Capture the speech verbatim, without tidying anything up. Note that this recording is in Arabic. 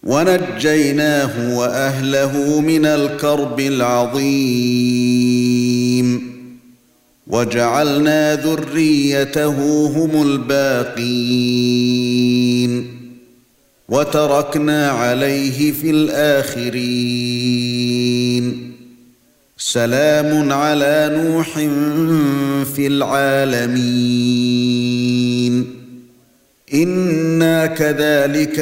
ونجيناه وأهله من الكرب العظيم وجعلنا ذريته هم الباقين وتركنا عليه في الآخرين سلام على نوح في العالمين إنا كذلك